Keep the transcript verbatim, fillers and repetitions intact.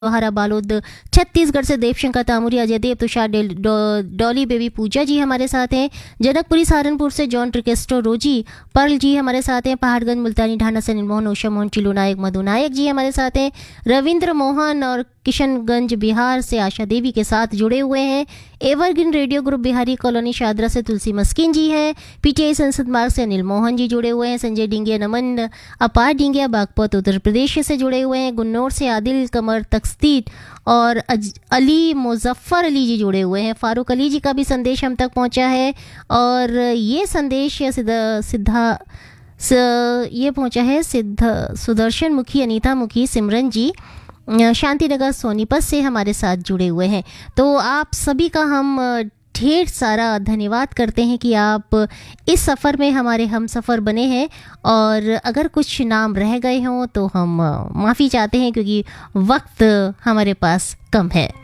हरा बालोद छत्तीसगढ़ से देवशंकर तामुरी, अजय देव, तुषार डेल- डॉ- डॉली बेबी पूजा जी हमारे साथ हैं। जनकपुरी सहारनपुर से जॉन ट्रिकेस्टो रोजी, पर्ल जी हमारे साथ हैं। पहाड़गंज मुल्तानी ढाना से निर्मोहन, उषा मोहन, चिलू नायक, मधु नायक जी हमारे साथ हैं। रविंद्र मोहन और किशनगंज बिहार से आशा देवी के साथ जुड़े हुए हैं। Evergreen radio group Bihari colony Shahdara से तुलसी मस्किन जी हैं। पीटीआई संसद मार्ग से अनिल मोहन जी जुड़े हुए हैं। संजय डिंगिया, नमन अपार डिंगिया बागपत उत्तर प्रदेश से जुड़े हुए हैं। गुन्नौर से आदिल कमर तकस्तीत और अज, अली मुजफ्फर अली जी जुड़े हुए हैं। फारूक अली जी का भी संदेश हम तक पहुंचा है और ये संदेश सिद्धा सिद्धा स, ये पहुंचा है सिद्ध सुदर्शन मुखी, अनीता मुखी, सिमरन जी शांतिनगर सोनीपत से हमारे साथ जुड़े हुए हैं। तो आप सभी का हम ढेर सारा धन्यवाद करते हैं कि आप इस सफ़र में हमारे हम सफ़र बने हैं। और अगर कुछ नाम रह गए हों तो हम माफ़ी चाहते हैं क्योंकि वक्त हमारे पास कम है।